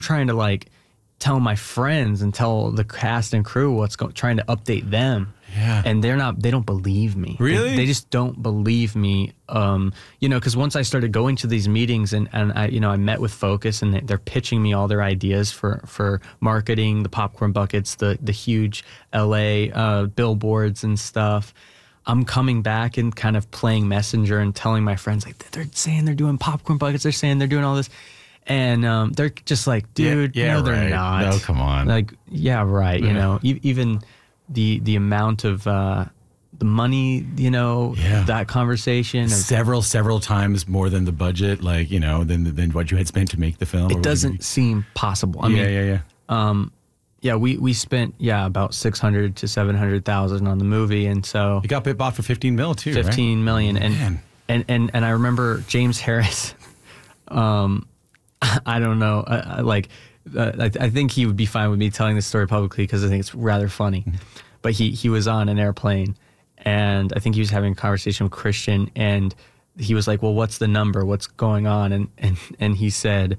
trying to like tell my friends and tell the cast and crew trying to update them. Yeah. And they don't believe me. Really? They just don't believe me. Because once I started going to these meetings and I met with Focus and they're pitching me all their ideas for marketing, the popcorn buckets, the huge LA billboards and stuff. I'm coming back and kind of playing messenger and telling my friends, like, they're saying they're doing popcorn buckets. They're saying they're doing all this. And they're just like, dude, no, they're not. No, come on. Like, yeah, right. Yeah. Even the amount of the money, that conversation. Several times more than the budget, like, than what you had spent to make the film. It doesn't seem possible. We spent about $600,000 to $700,000 on the movie, and so it got bought for $15 million too. $15 million, Man. and I remember James Harris. I don't know, I think he would be fine with me telling this story publicly because I think it's rather funny. Mm-hmm. But he was on an airplane, and I think he was having a conversation with Christian, and he was like, "Well, what's the number? What's going on?" And he said,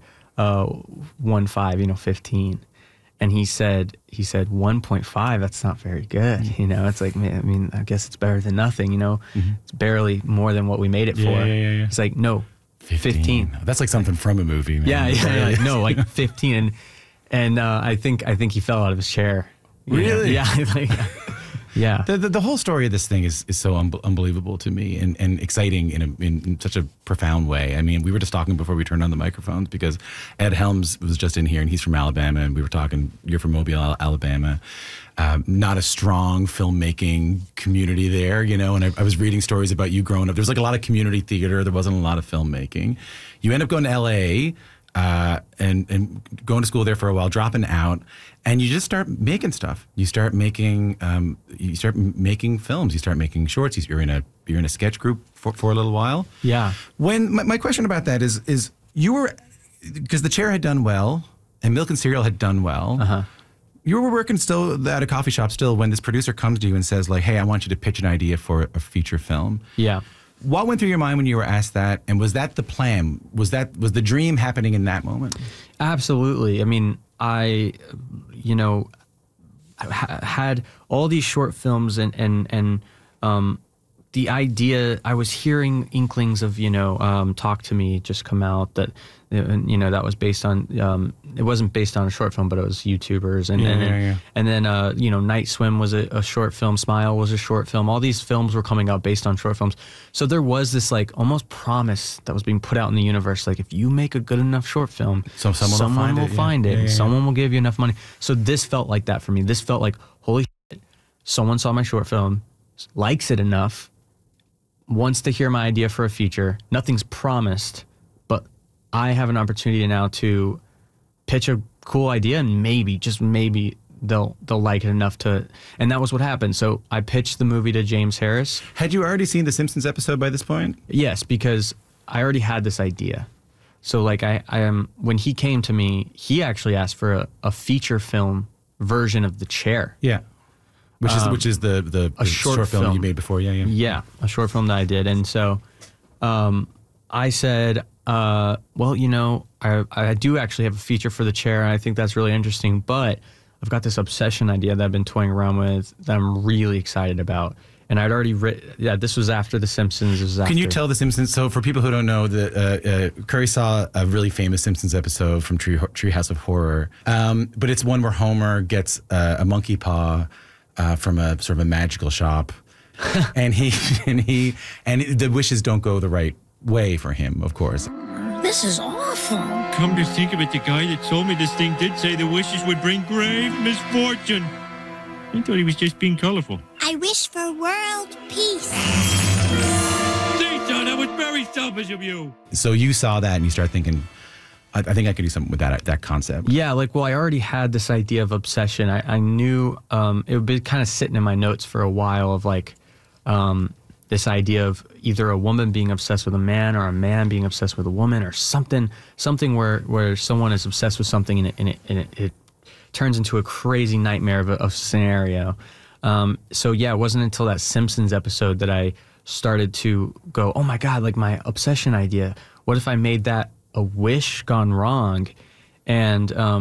15. And he said 1.5. That's not very good. It's like, man, I guess it's better than nothing. Mm-hmm. It's barely more than what we made it for. Yeah. It's like, no, 15. That's like something from a movie, man. Yeah. No, like 15. And I think he fell out of his chair. Really? Yeah. Yeah. The whole story of this thing is so unbelievable to me and exciting in such a profound way. I mean, we were just talking before we turned on the microphones because Ed Helms was just in here and he's from Alabama, and we were talking, you're from Mobile, Alabama. Not a strong filmmaking community there, and I was reading stories about you growing up. There was like a lot of community theater. There wasn't a lot of filmmaking. You end up going to LA and going to school there for a while, dropping out, and you just start making stuff. You start making films. You start making shorts. You're in a sketch group for a little while. Yeah. When my question about that is you were, because The Chair had done well and Milk and Cereal had done well. Uh-huh. You were working still at a coffee shop still when this producer comes to you and says like, "Hey, I want you to pitch an idea for a feature film." Yeah. What went through your mind when you were asked that? And was that the plan? Was the dream happening in that moment? Absolutely. I mean, I had all these short films and the idea, I was hearing inklings of, Talk to Me just come out that, that was based on, it wasn't based on a short film, but it was YouTubers. And then Night Swim was a short film. Smile was a short film. All these films were coming out based on short films. So there was this like almost promise that was being put out in the universe. Like if you make a good enough short film, so someone will find it. And someone will give you enough money. So this felt like that for me. This felt like, holy shit, someone saw my short film, likes it enough, wants to hear my idea for a feature. Nothing's promised, but I have an opportunity now to pitch a cool idea, and maybe, just maybe, they'll like it enough to. And that was what happened. So I pitched the movie to James Harris. Had you already seen the Simpsons episode by this point? Yes, because I already had this idea. So like I am, when he came to me, he actually asked for a feature film version of The Chair. Yeah. Which is the short film you made before, Yeah, a short film that I did, and so I said, I do actually have a feature for The Chair, and I think that's really interesting, but I've got this obsession idea that I've been toying around with that I'm really excited about, and I'd already written. Yeah, this was after The Simpsons. Can you tell The Simpsons? So for people who don't know, Curry saw a really famous Simpsons episode from Treehouse of Horror, but it's one where Homer gets a monkey paw from a sort of a magical shop, and the wishes don't go the right way for him, of course. This is awful. Come to think of it, the guy that sold me this thing did say the wishes would bring grave misfortune. I thought he was just being colorful. I wish for world peace. Zeta, that was very selfish of you. So you saw that and you start thinking, I think I could do something with that concept. Yeah, I already had this idea of obsession. I knew it would be kind of sitting in my notes for a while of this idea of either a woman being obsessed with a man or a man being obsessed with a woman, or something where someone is obsessed with something and it turns into a crazy nightmare of a scenario. So yeah, it wasn't until that Simpsons episode that I started to go, oh my God, like my obsession idea. What if I made that a wish gone wrong? and